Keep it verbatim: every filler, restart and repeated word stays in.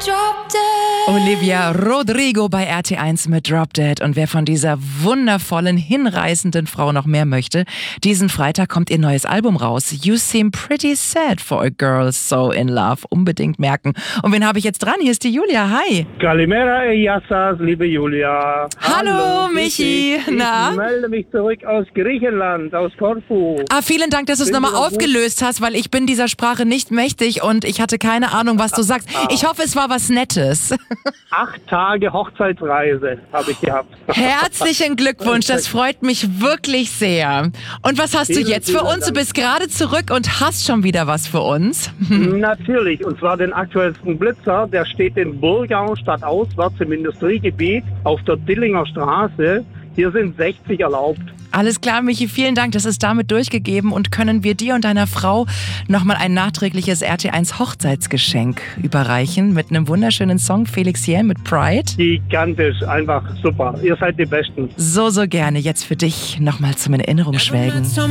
Olivia Rodrigo bei R T eins mit Drop Dead. Und wer von dieser wundervollen, hinreißenden Frau noch mehr möchte, diesen Freitag kommt ihr neues Album raus. You Seem Pretty Sad for a Girl So in Love. Unbedingt merken. Und wen habe ich jetzt dran? Hier ist die Julia. Hi. Kalimera Eyassas, liebe Julia. Hallo, Hallo Michi. Ich, Na? ich melde mich zurück aus Griechenland, aus Korfu. Ah, vielen Dank, dass du es nochmal aufgelöst hast, weil ich bin dieser Sprache nicht mächtig und ich hatte keine Ahnung, was du sagst. Ich hoffe, es war was Nettes. Acht Tage Hochzeitsreise habe ich gehabt. Herzlichen Glückwunsch, das freut mich wirklich sehr. Und was hast du jetzt für uns? Du bist gerade zurück und hast schon wieder was für uns. Natürlich, und zwar den aktuellsten Blitzer. Der steht in Burgau, stadtauswärts im Industriegebiet, auf der Dillinger Straße. Hier sind sechzig erlaubt. Alles klar, Michi, vielen Dank. Das ist damit durchgegeben. Und können wir dir und deiner Frau nochmal ein nachträgliches R T eins Hochzeitsgeschenk überreichen mit einem wunderschönen Song, Felix Jähn mit Pride? Gigantisch, einfach super. Ihr seid die Besten. So, so gerne. Jetzt für dich nochmal zum Erinnerungsschwelgen.